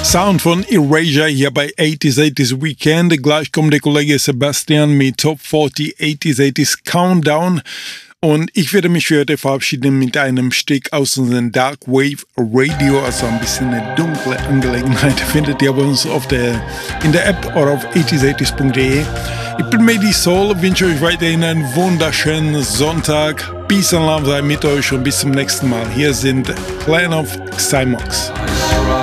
Sound von Erasure hier bei 80s Weekend. Gleich kommt der Kollege Sebastian mit Top 40 80s Countdown. Und ich werde mich für heute verabschieden mit einem Stück aus unserem Dark Wave Radio, also ein bisschen eine dunkle Angelegenheit. Findet ihr bei uns in der App oder auf 80s80s.de. Ich bin Medi Soul, wünsche euch weiterhin einen wunderschönen Sonntag. Peace and Love sei mit euch und bis zum nächsten Mal. Hier sind Clan of Xymox.